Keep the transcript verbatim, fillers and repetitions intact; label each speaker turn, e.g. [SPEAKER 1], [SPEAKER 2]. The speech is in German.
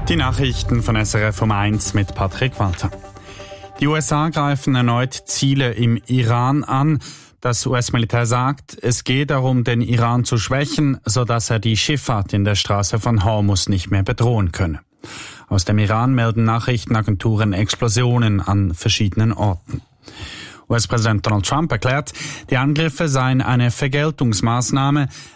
[SPEAKER 1] Die Nachrichten von S R F um eins mit Patrick Walter. Die U S A greifen erneut Ziele im Iran an. Das U S-Militär sagt, es gehe darum, den Iran zu schwächen, sodass er die Schifffahrt in der Straße von Hormuz nicht mehr bedrohen könne. Aus dem Iran melden Nachrichtenagenturen Explosionen an verschiedenen Orten. U S-Präsident Donald Trump erklärt, die Angriffe seien eine Vergeltungsmaßnahme,